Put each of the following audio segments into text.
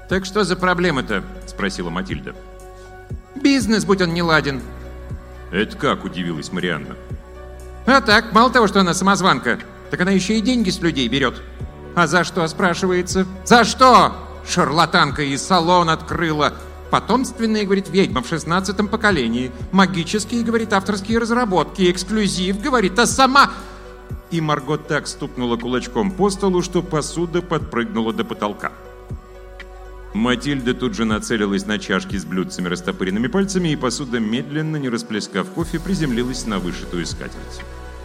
«Так что за проблема-то?» – спросила Матильда. «Бизнес, будь он неладен». «Это как?» – удивилась Марианна. «А так, мало того, что она самозванка, так она еще и деньги с людей берет. А за что, спрашивается? За что? Шарлатанка и салон открыла. Потомственные, говорит, ведьма в 16-м поколении. Магические, говорит, авторские разработки. Эксклюзив, говорит, а сама...» И Марго так стукнула кулачком по столу, что посуда подпрыгнула до потолка. Матильда тут же нацелилась на чашки с блюдцами растопыренными пальцами, и посуда, медленно, не расплескав кофе, приземлилась на вышитую скатерть.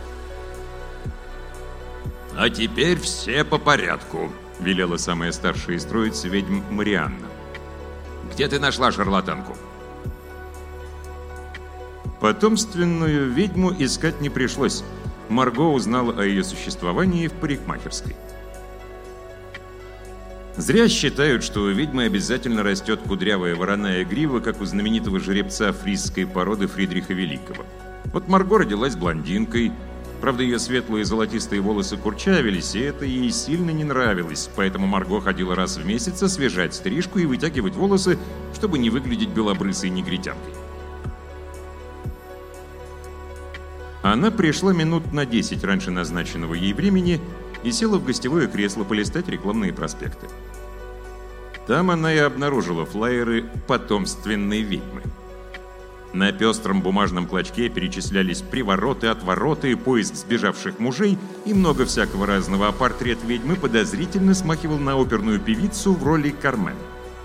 «А теперь все по порядку», — велела самая старшая из троицы ведьм Марианна. «Где ты нашла шарлатанку?» Потомственную ведьму искать не пришлось. Марго узнала о ее существовании в парикмахерской. Зря считают, что у ведьмы обязательно растет кудрявая вороная грива, как у знаменитого жеребца фрисской породы Фридриха Великого. Вот Марго родилась блондинкой. Правда, ее светлые золотистые волосы курчавились, и это ей сильно не нравилось. Поэтому Марго ходила раз в месяц освежать стрижку и вытягивать волосы, чтобы не выглядеть белобрысой негритянкой. Она пришла минут на 10 раньше назначенного ей времени и села в гостевое кресло полистать рекламные проспекты. Там она и обнаружила флаеры потомственной ведьмы. На пестром бумажном клочке перечислялись привороты, отвороты, поиск сбежавших мужей и много всякого разного, а портрет ведьмы подозрительно смахивал на оперную певицу в роли Кармен.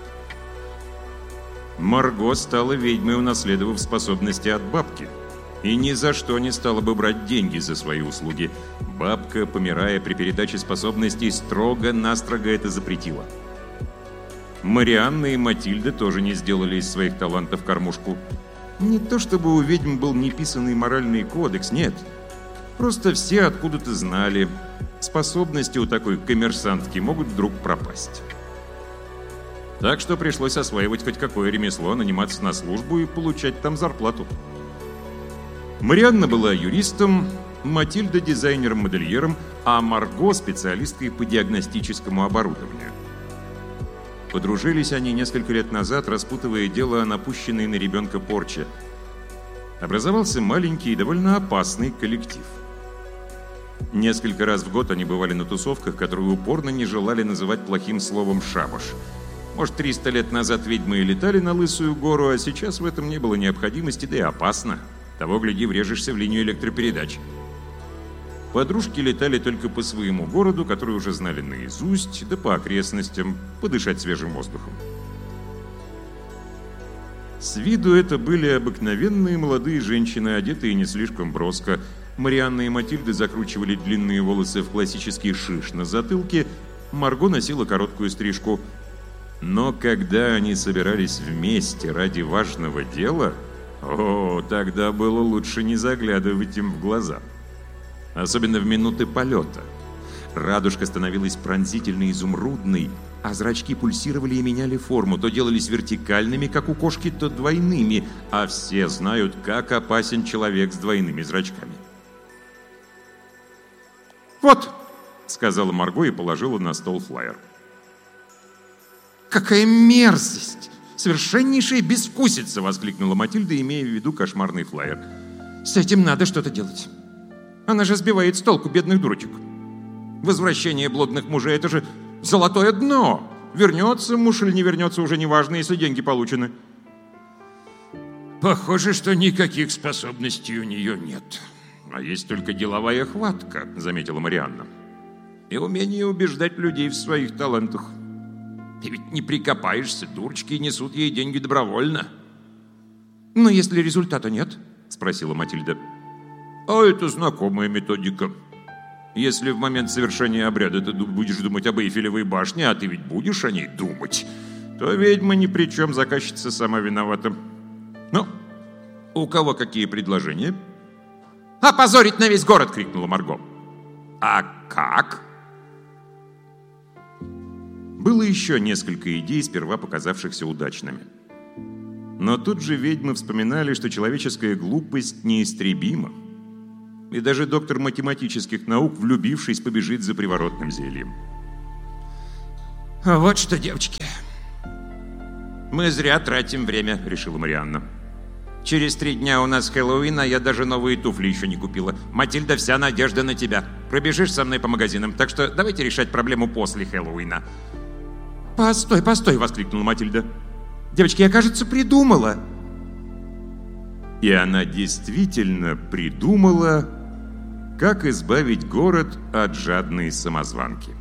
Марго стала ведьмой, унаследовав способности от бабки. И ни за что не стала бы брать деньги за свои услуги. Бабка, помирая при передаче способностей, строго-настрого это запретила. Марианна и Матильда тоже не сделали из своих талантов кормушку. Не то чтобы у ведьм был неписанный моральный кодекс, нет. Просто все откуда-то знали, способности у такой коммерсантки могут вдруг пропасть. Так что пришлось осваивать хоть какое ремесло, наниматься на службу и получать там зарплату. Марианна была юристом, Матильда дизайнером-модельером, а Марго специалисткой по диагностическому оборудованию. Подружились они несколько лет назад, распутывая дело о напущенной на ребенка порче. Образовался маленький и довольно опасный коллектив. Несколько раз в год они бывали на тусовках, которые упорно не желали называть плохим словом «шабаш». Может, 300 лет назад ведьмы и летали на Лысую гору, а сейчас в этом не было необходимости, да и опасно. Того, гляди, врежешься в линию электропередач. Подружки летали только по своему городу, который уже знали наизусть, да по окрестностям, подышать свежим воздухом. С виду это были обыкновенные молодые женщины, одетые не слишком броско. Марианна и Матильда закручивали длинные волосы в классический шиш на затылке, Марго носила короткую стрижку. Но когда они собирались вместе ради важного дела... тогда было лучше не заглядывать им в глаза. Особенно в минуты полета. Радужка становилась пронзительно изумрудной, а зрачки пульсировали и меняли форму. То делались вертикальными, как у кошки, то двойными. А все знают, как опасен человек с двойными зрачками. «Вот», — сказала Марго и положила на стол флаер. «Какая мерзость! Совершеннейшая — безвкусица!» воскликнула Матильда, имея в виду кошмарный флаер. «С этим надо что-то делать. Она же сбивает с толку бедных дурочек. Возвращение блудных мужей — это же золотое дно. Вернется муж или не вернется, уже не важно, если деньги получены». «Похоже, что никаких способностей у нее нет. А есть только деловая хватка», — заметила Марианна. «И умение убеждать людей в своих талантах. Ты ведь не прикопаешься, дурочки несут ей деньги добровольно». «Но если результата нет?» — спросила Матильда. «А это знакомая методика. Если в момент совершения обряда ты будешь думать об Эйфелевой башне, а ты ведь будешь о ней думать, то ведьма ни при чем, заказчица сама виновата. Ну, у кого какие предложения?» «Опозорить на весь город!» — крикнула Марго. «А как?» Было еще несколько идей, сперва показавшихся удачными. Но тут же ведьмы вспоминали, что человеческая глупость неистребима. И даже доктор математических наук, влюбившись, побежит за приворотным зельем. «Вот что, девочки, «Мы зря тратим время», — решила Марианна. «Через 3 дня у нас Хэллоуин, а я даже новые туфли еще не купила. Матильда, вся надежда на тебя. Пробежишь со мной по магазинам, так что давайте решать проблему после Хэллоуина». «Постой, постой!» — воскликнула Матильда. «Девочки, я, кажется, придумала». И она действительно придумала, как избавить город от жадной самозванки.